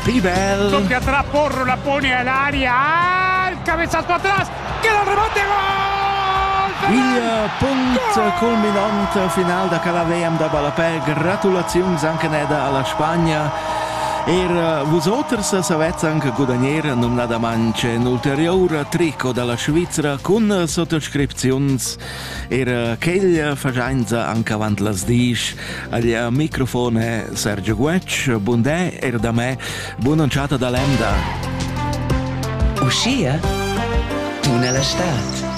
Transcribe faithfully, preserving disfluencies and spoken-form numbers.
Pibel. Toca atrás, Porro, la pone al área. ¡Ah! El cabezazo atrás. ¡Queda el rebote! ¡Gol! Il punt culminant final da cada V M da Balapè. Gratulazioni anche alla Spagna. Er vosotros savets anche guadagniere non nada manche un ulteriore trico dalla Svizzera con sottoscrizions. Er cheglia fagianza anche avant las dish. Al microfone Sergio Guec, bundè er da me, buonanciata da Lemda. Uscia, tu nella stat.